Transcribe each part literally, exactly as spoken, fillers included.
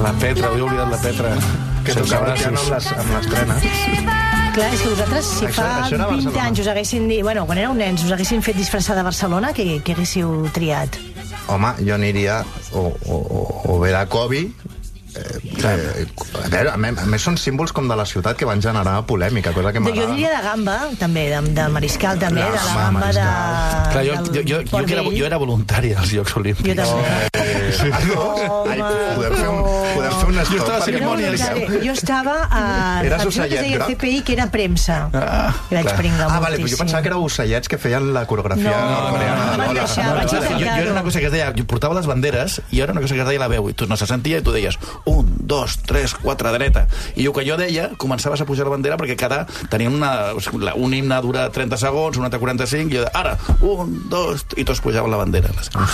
La Petra, havia oblidat la Petra. Que tocava el piano amb l'estrena. Clar, és que vosaltres, si Això- fa això era vint Barcelona. anys us haguessin dit... Bueno, quan éreu nens, us haguessin fet disfressar de Barcelona, què, què haguéssiu triat? Home, jo aniria o, o, o, o bé de Kobe. Eh, eh, a veure, a més, a més són símbols com de la ciutat que van generar polèmica, cosa que Jo m'agrada. diria de gamba, també, de, de mariscal, també, La de la gamba, gamba de, Clar, jo, jo, jo, jo, Port que era, Vell. jo era voluntari als Jocs Olímpics. Jo també. Eh, Ai, podem fer un, podem fer un Jo stop estava a perquè cerimònia, m'ho Jo, expliqueu. jo estava a... Eres a ocellet que es deia groc? C P I, que era premsa. Ah, I vaig clar. pringar Ah, vale, però jo moltíssim. pensava que éreu ocellets que feien la coreografia No, nord-coreana no, de no, l'Ola. deixar, No, vaig jo, jo, jo intentar-ho. era una cosa que es deia, jo portava les banderes i era una cosa que es deia la veu i tu no se sentia i tu deies un, dos, tres, quatre, dreta. I el que jo deia, començaves a pujar la bandera perquè cada... Teníem una, un himne dura trenta segons, un altre quaranta-cinc, i jo, ara, un, dos, i tots pujaven la bandera.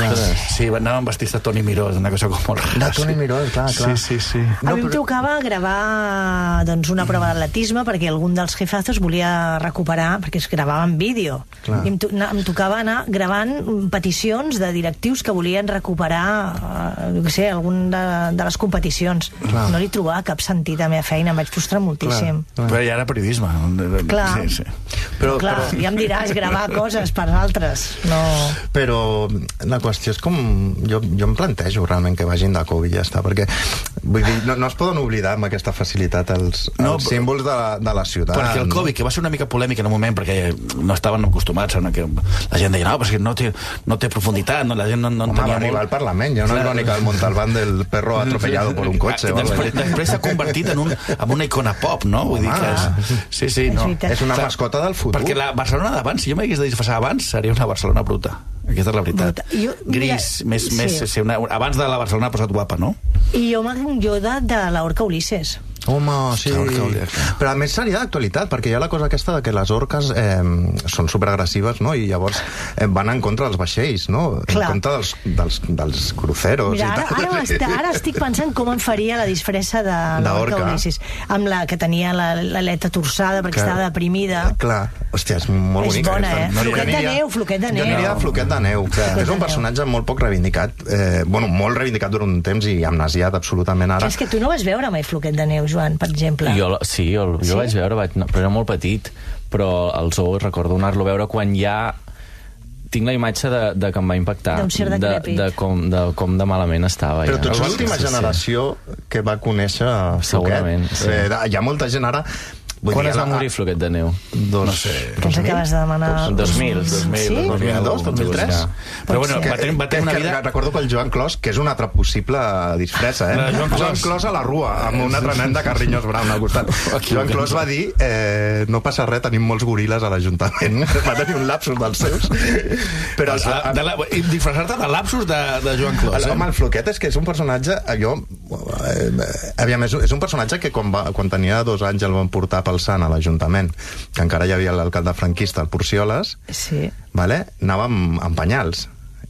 Sí, anàvem vestits de Toni Miró, una cosa com molt rara. De Toni Miró, clar, clar. Sí, sí, sí. A mi em tocava gravar doncs, una prova d'atletisme perquè algun dels jefazos volia recuperar, perquè es gravava en vídeo. Clar. I em, to em tocava anar gravant peticions de directius que volien recuperar eh, jo què sé, algun de, de les competicions. Clar. No li trobava cap sentit a la meva feina, em vaig frustrar moltíssim. Clar. Però ja era periodisme. Clar. Sí, sí. Però, Clar, però, ja em diràs gravar coses per altres. No... però la qüestió és com... Jo, jo em plantejo realment que vagin de Kobe i ja està, perquè vull dir, no, no es poden oblidar amb aquesta facilitat els, No, els però- símbols de la, de la ciutat. Perquè el no? Covid, que va ser una mica polèmic en un moment, perquè no estaven acostumats, no? Que la gent deia, no, però és que no té, no té profunditat, no? La gent no, no en Home, va tenia arribar al molt... Parlament, hi ha una Clar. crònica del Montalbán del perro atropellado por un cotxe. o algo Després així. després s'ha convertit en, un, en una icona pop, no? Vull dir que és... Sí, sí, És no. veritat. És una Clar, mascota del futur. Perquè la Barcelona d'abans, si jo m'hagués de disfressar abans, seria una Barcelona bruta. Aquesta és la veritat. Bruta. Jo- mira, Gris, més, sí. més, sí, una, abans de la Barcelona posat guapa, no? I jo m'agrada jo de, de l'Orca Ulisses. Home, sí. Clar, clar, clar. Però a més seria d'actualitat, perquè hi ha la cosa aquesta de que les orques eh, són superagressives, no? I llavors eh, van en contra dels vaixells, no? Clar. En contra dels, dels, dels cruceros Mira, i ara, tal. ara, està, ara estic pensant com em faria la disfressa de l'Orca D'orca. Ulisses, amb la que tenia la- l'aleta torçada perquè Clar. estava deprimida. Clar, hòstia, és molt És bonica. bona, aquesta. eh? No, Floquet jo de aniria- neu, floquet de Jo neu. aniria de floquet de neu, que Floquet és un de personatge molt poc reivindicat, eh, bueno, molt reivindicat durant un temps i amnesiat absolutament ara. És que tu no vas veure mai floquet de neu, Joan, per exemple. Jo, sí, jo, jo Sí? vaig veure, vaig, no, però era molt petit, però al zoo recordo anar-lo a veure quan ja tinc la imatge de, de que em va impactar, D'un ser de, decrèpit. de, com, de com de malament estava. Però ja. tu ets Sí, l'última sí, sí. generació que va conèixer Segurament, Floquet. sí. Eh, hi ha molta gent ara... vull Quan dir, es va ara- morir Floquet de neu? Dos, No sé. Que ens acabes de demanar... dos mil, dos mil, Sí? dos mil dos, dos mil tres. Ja. Però bueno, Que- va tenir, va tenir una que- vida... que Recordo que el Joan Clos, que és una altra possible disfressa, eh? La Joan Clos. Joan Clos a la rua, amb un altre nen de Carrinyos Brown al costat. Joan Clos va dir, eh, no passa res, tenim molts goril·les a l'Ajuntament. Va tenir un lapsus dels seus. Però el, De la, de la, i disfressar-te de lapsus de, de Joan Clos, el, eh? home, el Floquet és que és un personatge... Jo, eh, aviam, és, és un personatge que quan, va, quan tenia dos anys el van portar pel Sant a l'Ajuntament, que encara hi havia l'alcalde franquista, el Porcioles, Sí. vale? Anava amb, amb penyals.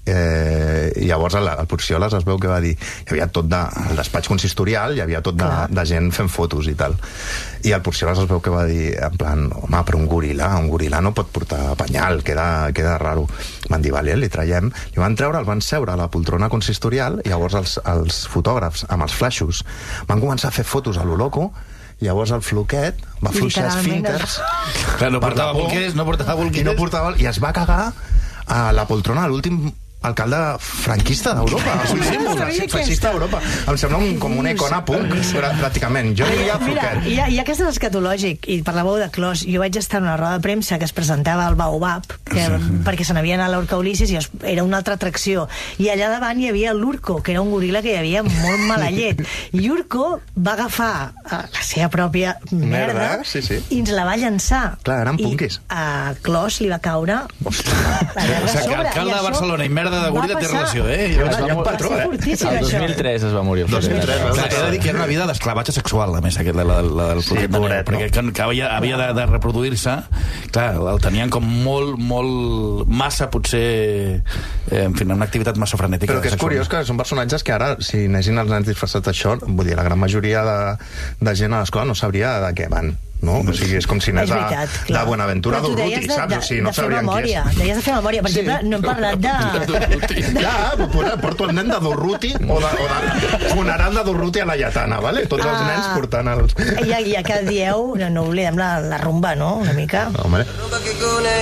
Eh, i llavors el, el Porcioles es veu que va dir hi havia tot de, el despatx consistorial hi havia tot de, de gent fent fotos i tal, i el Porcioles es veu que va dir en plan, home, però un goril·la un goril·la no pot portar penyal, queda, queda raro. Van dir, vale, li traiem, li van treure, el van seure a la poltrona consistorial i llavors els, els fotògrafs amb els flaixos van començar a fer fotos a lo loco. Llavors el Floquet va fluixar Literalment, esfínters Clar, no per portava la por, bolquers, no portava i bolquers. no portava, i es va cagar a la poltrona de l'últim alcalde franquista d'Europa, un símbol sabia feixista d'Europa. Em sembla un, com una icona punk, prà- pràcticament. Jo diria Mira, Floquet. ja, ja que és l'escatològic, i parlàveu de Clos, jo vaig estar en una roda de premsa que es presentava al Baobab, que, perquè se n'havia anat a l'Orca Ulisses, i es, era una altra atracció. I allà davant hi havia l'Urco, que era un goril·la que hi havia molt mala llet. I Urco va agafar eh, la seva pròpia merda, Merda, sí, sí. i ens la va llançar. Clar, eren I punquis. a Clos li va caure la merda O a sigui, que sobre. alcalde I de això Barcelona i merda de va goril·la té passar- relació, eh? Hi ha Va- un- hi ha un va patró, ser eh? fortíssim, El dos això. mil tres es va morir el dos mil tres, Floquet. Clar, he de dir que era una vida d'esclavatge sexual, a més, aquest, la, la, la del Floquet de Neu, pobret, perquè que, que havia, havia de, de reproduir-se. Clar, el tenien com molt, molt massa, potser, eh, en fi, una activitat massa frenètica. Però que és sexual. curiós que són personatges que ara, si anessin els nens disfressats d'això, vull dir, la gran majoria de, de gent a l'escola no sabria de què van. no? O sigui, és com si anés És veritat, de, clar. de Buenaventura Però tu Durruti, deies de- saps? de- O sigui, no de fer sabrien qui memòria. és. Deies de fer memòria. Per Sí. exemple, no hem parlat de... Ja, porto el nen de Durruti o de, o de funeral de Durruti a la Lletana, vale? Tots els Ah. nens portant els... Ja, ja que dieu, no, no oblidem la, la rumba, no?, una mica. Home.